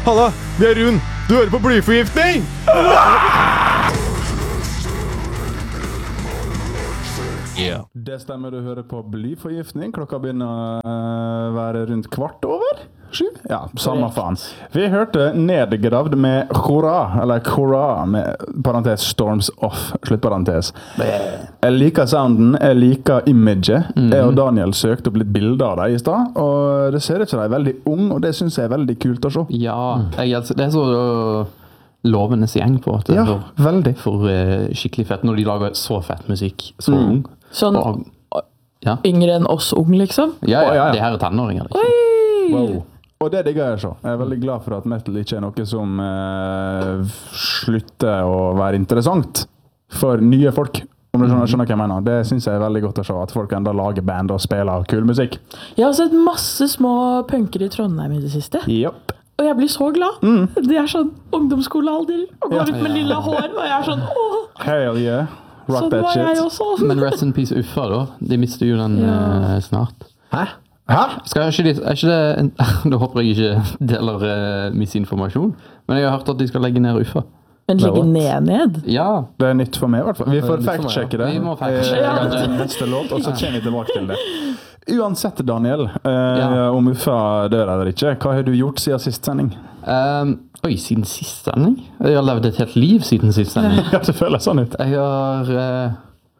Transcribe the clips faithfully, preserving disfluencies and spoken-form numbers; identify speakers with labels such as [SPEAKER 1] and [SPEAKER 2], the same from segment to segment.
[SPEAKER 1] Halla, det er Rune. Du hører på Blyforgiftning!
[SPEAKER 2] Yeah.
[SPEAKER 1] Det stemmer, du hører på Blyforgiftning. Klokka begynner å være rundt kvart over sju. Ja, samme faen. Vi hørte Nedgravd med Hurra, eller Hurra med parentes Storms Off, sluttparentes. Jeg liker sounden, jeg liker imaget. Mm. Jeg og Daniel søkte opp litt bilder av deg i sted, og det ser ut som de er veldig ung, og det synes jeg er veldig kult å se.
[SPEAKER 2] Ja, jeg, det er så lovenes gjeng på at det
[SPEAKER 1] ja,
[SPEAKER 2] for,
[SPEAKER 1] veldig.
[SPEAKER 2] For uh, skikkelig fett når de lager så fett musikk, så mm. ung.
[SPEAKER 3] Sånn
[SPEAKER 2] og,
[SPEAKER 3] ja. Yngre enn oss ung, liksom?
[SPEAKER 2] Ja, ja, ja, ja. Det her er tenåringer, liksom.
[SPEAKER 3] Oi!
[SPEAKER 1] Wow. Og det digger jeg så. Jeg er veldig glad for at metal ikke er noe som eh, slutter å være interessant for nye folk. Om du skjønner, skjønner hva jeg mener. Det synes jeg er veldig godt å se, at folk enda lager band og spiller kul musikk.
[SPEAKER 3] Jeg har sett masse små punker i Trondheim i det siste.
[SPEAKER 1] Yep.
[SPEAKER 3] Og jeg blir så glad. Mm. Det er sånn ungdomsskolealder, og går ut med lilla hår, og jeg er sånn, åh!
[SPEAKER 1] Hell yeah. Rock
[SPEAKER 3] sånn
[SPEAKER 1] that
[SPEAKER 3] var
[SPEAKER 1] shit.
[SPEAKER 3] jeg også.
[SPEAKER 2] Men rest in peace Uffa da. De mister jo den ja. uh, snart.
[SPEAKER 1] Hæ? Hæ?
[SPEAKER 2] Skal jeg ikke, er ikke det, da håper jeg ikke deler uh, misinformasjon, men jeg har hørt at de skal legge ned Uffa.
[SPEAKER 3] Men legge ned ned?
[SPEAKER 2] Ja.
[SPEAKER 1] Det er nytt for meg i hvert fall. Vi får fact-sjekke det.
[SPEAKER 2] Vi må fact-sjekke
[SPEAKER 1] ja. det. Neste låt, og så kommer vi tilbake til det. Uansett, Daniel, uh, ja. om Uffa dør eller ikke, hva har du gjort siden sist sending?
[SPEAKER 2] Um, oi, siden sist sending? Jeg har levd et helt liv siden sist sending.
[SPEAKER 1] Ja, det føles sånn ut.
[SPEAKER 2] Jeg har... Uh,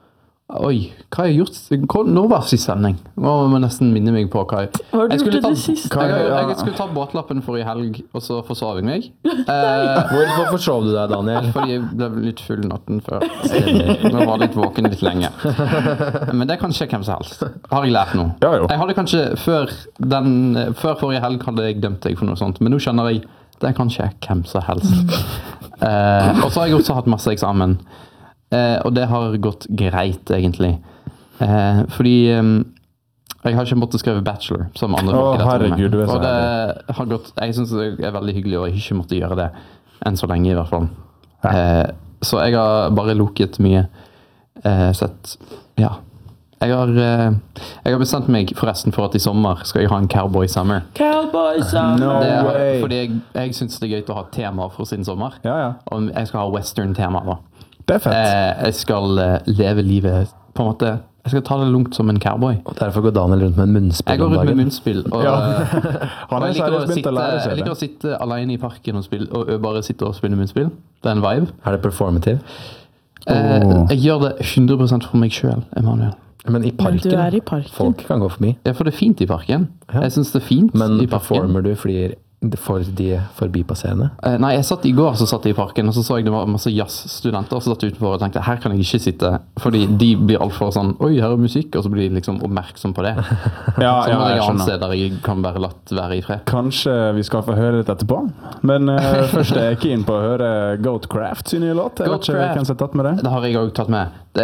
[SPEAKER 2] oi, hva har jeg gjort? Når var sist sending? Nå må jeg nesten minne meg på hva jeg...
[SPEAKER 3] Hva har du gjort
[SPEAKER 2] ta,
[SPEAKER 3] det sist?
[SPEAKER 2] Jeg, jeg, jeg skulle ta båtlappen for i helg, og så forsov jeg meg.
[SPEAKER 4] Uh, Hvorfor forsov du deg, Daniel?
[SPEAKER 2] Fordi jeg ble litt full natten før. Jeg var litt våken litt lenge. Men det kan skje hvem som helst. Har jeg lært noe?
[SPEAKER 1] Ja, jo.
[SPEAKER 2] Jeg hadde kanskje før, den, før forrige helg hadde jeg dømt deg for noe sånt, men nå skjønner jeg, det kan skje hvem som helst. Uh, og så har jeg også hatt masse eksamen. Uh, og det har gått greit, egentlig. Uh, fordi um, jeg har ikke måttet skrive bachelor, som andre folk.
[SPEAKER 1] Å, herregud, du er så
[SPEAKER 2] og det har gått, jeg synes det er veldig hyggelig å ikke måtte gjøre det, enn så lenge i hvert fall. Uh, så jeg har bare lukket mye. Uh, sett, ja. Jeg har, uh, jeg har bestemt meg forresten for at i sommer skal jeg ha en cowboy summer.
[SPEAKER 3] Cowboy summer!
[SPEAKER 1] No
[SPEAKER 2] det er,
[SPEAKER 1] way!
[SPEAKER 2] Fordi jeg, jeg synes det er gøy å ha tema for sin sommer.
[SPEAKER 1] Ja, ja.
[SPEAKER 2] Og jeg skal ha western tema da.
[SPEAKER 1] Det er fett.
[SPEAKER 2] Eh, jeg skal uh, leve livet på en måte. Jeg skal ta det lungt som en cowboy.
[SPEAKER 4] Og derfor går Daniel rundt med en munnspill.
[SPEAKER 2] Jeg går rundt med munnspill. Og,
[SPEAKER 1] ja.
[SPEAKER 2] og jeg, liker å sitte, jeg liker å sitte alene i parken og, spille, og bare sitte og spille munnspill. Det er en vibe.
[SPEAKER 4] Er det performative?
[SPEAKER 2] Eh, jeg gjør det hundre prosent for meg selv, Emanuel.
[SPEAKER 4] Men i parken?
[SPEAKER 3] Men du er i parken.
[SPEAKER 4] Folk kan gå forbi.
[SPEAKER 2] Ja, for det er fint i parken. Ja. Jeg synes det er fint
[SPEAKER 4] Men
[SPEAKER 2] i parken. Men
[SPEAKER 4] performer du fordi for de forbipasserende?
[SPEAKER 2] Eh, nei, jeg satt i går så satt jeg i parken, og så så jeg det var masse jazzstudenter og så satt utenfor og tenkte, her kan jeg ikke sitte, fordi de blir alt for sånn, oi, her er musikk, og så blir de liksom oppmerksom på det.
[SPEAKER 1] Ja,
[SPEAKER 2] så må
[SPEAKER 1] ja,
[SPEAKER 2] jeg anse der jeg kan bare latt være i fred.
[SPEAKER 1] Kanskje vi skal få høre litt etterpå, men uh, først er jeg keen på å høre Goatcraft sin nye låt. Jeg vet ikke hvem som har tatt med det.
[SPEAKER 2] Det har jeg også tatt med. Det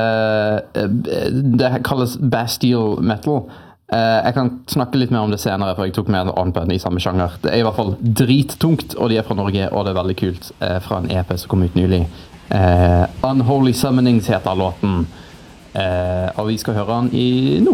[SPEAKER 2] er, det kalles Bastille Metal. Jeg kan snakke litt mer om det senere, for jeg tok med et annet band i samme sjanger. Det er i hvert fall drittungt, og de er fra Norge, og det er veldig kult, fra en E P som kom ut nylig. Unholy Summonings heter låten, og vi skal høre den i nå.